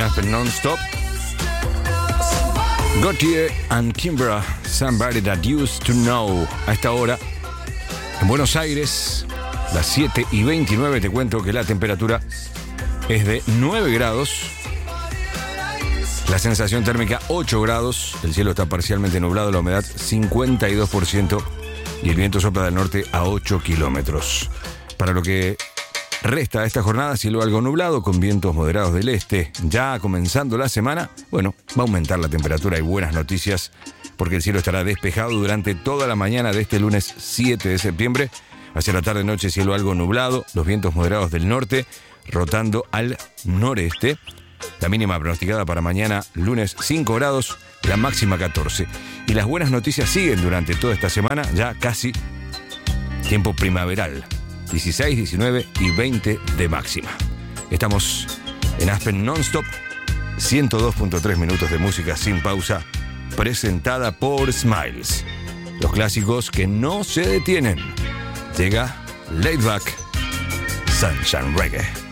Aspen Non-Stop. Gautier and Kimbra, Somebody That Used to Know. A esta hora, en Buenos Aires, las 7:29, te cuento que la temperatura es de 9 grados. La sensación térmica 8 grados. El cielo está parcialmente nublado, la humedad 52% y el viento sopla del norte a 8 kilómetros. Para lo que resta de esta jornada, cielo algo nublado con vientos moderados del este. Ya comenzando la semana, bueno, va a aumentar la temperatura y buenas noticias porque el cielo estará despejado durante toda la mañana de este lunes 7 de septiembre. Hacia la tarde-noche, cielo algo nublado, los vientos moderados del norte rotando al noreste. La mínima pronosticada para mañana, lunes, 5 grados, la máxima 14. Y las buenas noticias siguen durante toda esta semana, ya casi tiempo primaveral. 16, 19 y 20 de máxima. Estamos en Aspen Non-Stop, 102.3 minutos de música sin pausa, presentada por Smiles. Los clásicos que no se detienen. Llega Laid Back Sunshine Reggae.